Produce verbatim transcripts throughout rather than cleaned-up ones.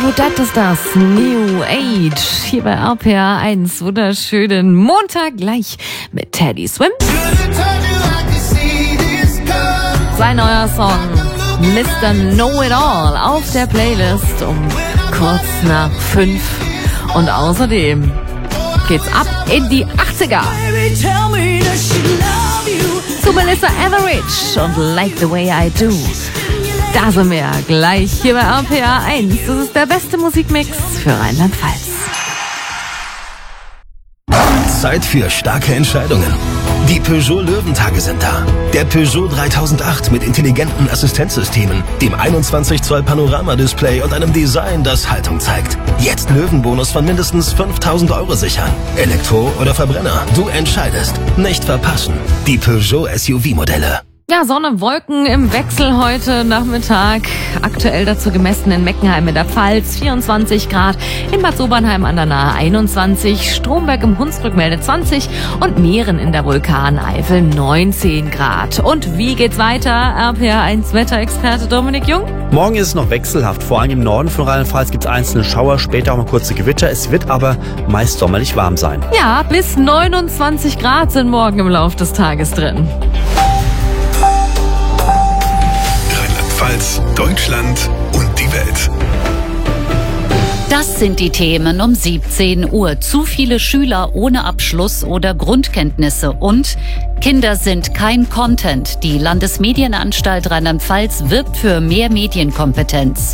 Das ist das New Age hier bei R P R eins. Wunderschönen Montag gleich mit Teddy Swim. Sein neuer Song Mister Know-It-All auf der Playlist um kurz nach fünf. Und außerdem geht's ab in die achtziger. Zu Melissa Etheridge und Like the Way I Do. Da sind wir gleich hier bei R P R eins. Das ist der beste Musikmix für Rheinland-Pfalz. Zeit für starke Entscheidungen. Die Peugeot Löwentage sind da. Der Peugeot dreitausendacht mit intelligenten Assistenzsystemen, dem einundzwanzig Zoll Panoramadisplay und einem Design, das Haltung zeigt. Jetzt Löwenbonus von mindestens fünftausend Euro sichern. Elektro oder Verbrenner, du entscheidest. Nicht verpassen. Die Peugeot S U V-Modelle. Ja, Sonne, Wolken im Wechsel heute Nachmittag. Aktuell dazu gemessen in Meckenheim in der Pfalz vierundzwanzig Grad, in Bad Sobernheim an der Nahe einundzwanzig, Stromberg im Hunsrück meldet zwanzig und Mähren in der Vulkaneifel neunzehn Grad. Und wie geht's weiter? R P R eins Wetterexperte Dominik Jung. Morgen ist es noch wechselhaft. Vor allem im Norden von Rheinland-Pfalz gibt es einzelne Schauer, später auch mal kurze Gewitter. Es wird aber meist sommerlich warm sein. Ja, bis neunundzwanzig Grad sind morgen im Lauf des Tages drin. Deutschland und die Welt. Das sind die Themen um siebzehn Uhr. Zu viele Schüler ohne Abschluss oder Grundkenntnisse und Kinder sind kein Content. Die Landesmedienanstalt Rheinland-Pfalz wirbt für mehr Medienkompetenz.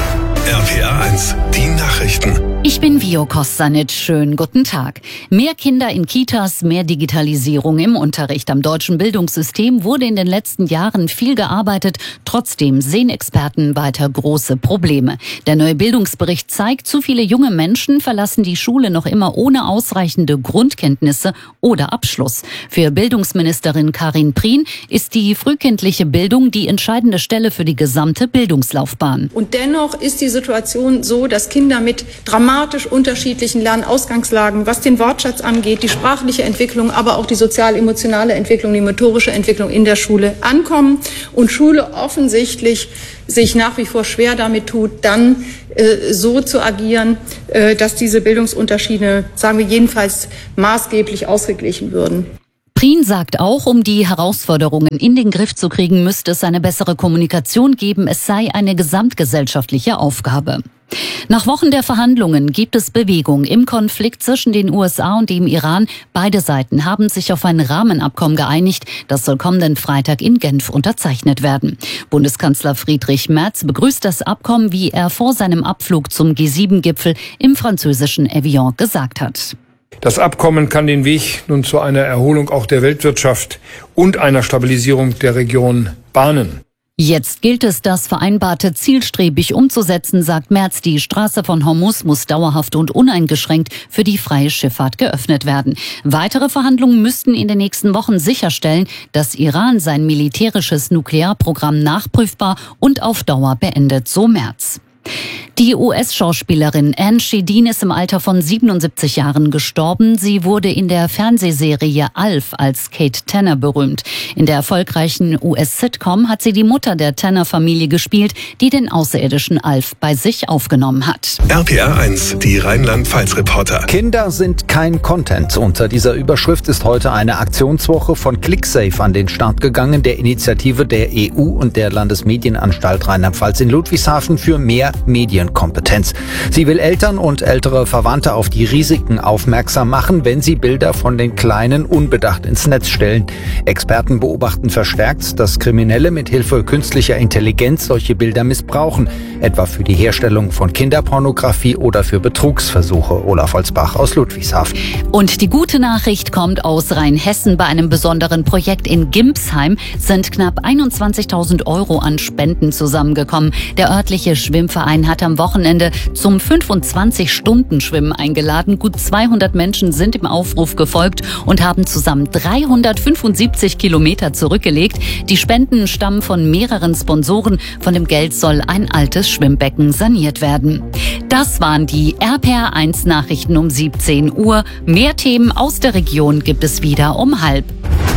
R P R eins, die Nachrichten. Ich bin Vio Kostanic. Schönen guten Tag. Mehr Kinder in Kitas, mehr Digitalisierung im Unterricht. Am deutschen Bildungssystem wurde in den letzten Jahren viel gearbeitet. Trotzdem sehen Experten weiter große Probleme. Der neue Bildungsbericht zeigt, zu viele junge Menschen verlassen die Schule noch immer ohne ausreichende Grundkenntnisse oder Abschluss. Für Bildungsministerin Karin Prien ist die frühkindliche Bildung die entscheidende Stelle für die gesamte Bildungslaufbahn. Und dennoch ist die Situation so, dass Kinder mit dramatisch unterschiedlichen Lernausgangslagen, was den Wortschatz angeht, die sprachliche Entwicklung, aber auch die sozial-emotionale Entwicklung, die motorische Entwicklung in der Schule ankommen und Schule offensichtlich sich nach wie vor schwer damit tut, dann äh, so zu agieren, äh, dass diese Bildungsunterschiede, sagen wir jedenfalls, maßgeblich ausgeglichen würden. Prien sagt auch, um die Herausforderungen in den Griff zu kriegen, müsste es eine bessere Kommunikation geben. Es sei eine gesamtgesellschaftliche Aufgabe. Nach Wochen der Verhandlungen gibt es Bewegung im Konflikt zwischen den U S A und dem Iran. Beide Seiten haben sich auf ein Rahmenabkommen geeinigt. Das soll kommenden Freitag in Genf unterzeichnet werden. Bundeskanzler Friedrich Merz begrüßt das Abkommen, wie er vor seinem Abflug zum G sieben Gipfel im französischen Evian gesagt hat. Das Abkommen kann den Weg nun zu einer Erholung auch der Weltwirtschaft und einer Stabilisierung der Region bahnen. Jetzt gilt es, das Vereinbarte zielstrebig umzusetzen, sagt Merz. Die Straße von Hormuz muss dauerhaft und uneingeschränkt für die freie Schifffahrt geöffnet werden. Weitere Verhandlungen müssten in den nächsten Wochen sicherstellen, dass Iran sein militärisches Nuklearprogramm nachprüfbar und auf Dauer beendet, so Merz. Die U S-Schauspielerin Anne Shedin ist im Alter von siebenundsiebzig Jahren gestorben. Sie wurde in der Fernsehserie Alf als Kate Tanner berühmt. In der erfolgreichen U S-Sitcom hat sie die Mutter der Tanner-Familie gespielt, die den außerirdischen Alf bei sich aufgenommen hat. R P R eins, die Rheinland-Pfalz-Reporter. Kinder sind kein Content. Unter dieser Überschrift ist heute eine Aktionswoche von ClickSafe an den Start gegangen, der Initiative der E U und der Landesmedienanstalt Rheinland-Pfalz in Ludwigshafen für mehr Medienkompetenz. Sie will Eltern und ältere Verwandte auf die Risiken aufmerksam machen, wenn sie Bilder von den Kleinen unbedacht ins Netz stellen. Experten beobachten verstärkt, dass Kriminelle mit Hilfe künstlicher Intelligenz solche Bilder missbrauchen, etwa für die Herstellung von Kinderpornografie oder für Betrugsversuche. Olaf Holzbach aus Ludwigshafen. Und die gute Nachricht kommt aus Rheinhessen. Bei einem besonderen Projekt in Gimpsheim sind knapp einundzwanzigtausend Euro an Spenden zusammengekommen. Der örtliche Schwimmverein hat am Wochenende zum fünfundzwanzig-Stunden-Schwimmen eingeladen. Gut zweihundert Menschen sind im Aufruf gefolgt und haben zusammen dreihundertfünfundsiebzig Kilometer zurückgelegt. Die Spenden stammen von mehreren Sponsoren. Von dem Geld soll ein altes Schwimmbecken saniert werden. Das waren die R P R eins Nachrichten um siebzehn Uhr. Mehr Themen aus der Region gibt es wieder um halb.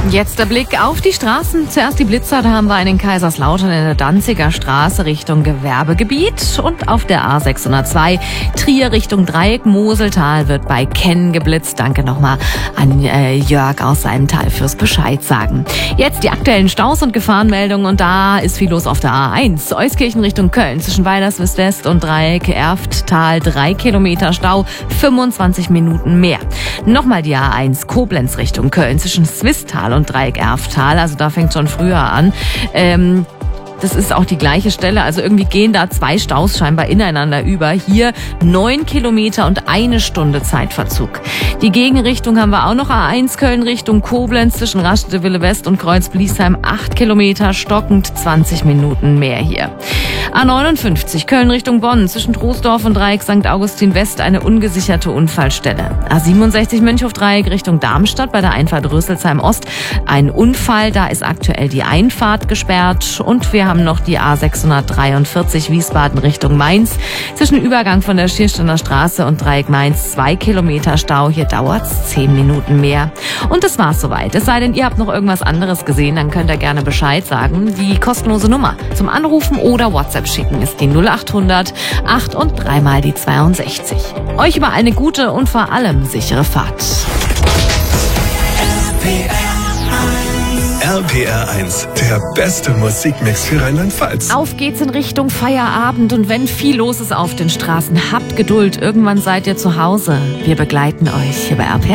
Jetzt der Blick auf die Straßen. Zuerst die Blitzer, da haben wir einen in Kaiserslautern in der Danziger Straße Richtung Gewerbegebiet und auf der A sechshundertzwei Trier Richtung Dreieck Moseltal wird bei Kenn geblitzt. Danke nochmal an äh, Jörg aus Seidental fürs Bescheid sagen. Jetzt die aktuellen Staus und Gefahrenmeldungen und da ist viel los auf der A eins. Euskirchen Richtung Köln zwischen Weilerswist West und Dreieck Erfttal drei Kilometer Stau, fünfundzwanzig Minuten mehr. Nochmal die A eins Koblenz Richtung Köln zwischen Swisttal und Dreieck Erfttal, also da fängt schon früher an. Ähm, Das ist auch die gleiche Stelle, also irgendwie gehen da zwei Staus scheinbar ineinander über. Hier neun Kilometer und eine Stunde Zeitverzug. Die Gegenrichtung haben wir auch noch. A eins Köln Richtung Koblenz zwischen Rastede-Wille West und Kreuz-Bliesheim acht Kilometer, stockend zwanzig Minuten mehr hier. A neunundfünfzig Köln Richtung Bonn zwischen Troisdorf und Dreieck Sankt Augustin West eine ungesicherte Unfallstelle. A siebenundsechzig Mönchhof-Dreieck Richtung Darmstadt bei der Einfahrt Röselsheim Ost ein Unfall, da ist aktuell die Einfahrt gesperrt und wir haben noch die A sechshundertdreiundvierzig Wiesbaden Richtung Mainz zwischen Übergang von der Schiersteiner Straße und Dreieck Mainz zwei Kilometer Stau, hier dauert's zehn Minuten mehr. Und das war's soweit. Es sei denn, ihr habt noch irgendwas anderes gesehen, dann könnt ihr gerne Bescheid sagen. Die kostenlose Nummer zum Anrufen oder WhatsApp schicken ist die null achthundert acht und dreimal die zweiundsechzig. Euch über eine gute und vor allem sichere Fahrt. R P R eins, der beste Musikmix für Rheinland-Pfalz. Auf geht's in Richtung Feierabend und wenn viel los ist auf den Straßen, habt Geduld, irgendwann seid ihr zu Hause. Wir begleiten euch hier bei R P R.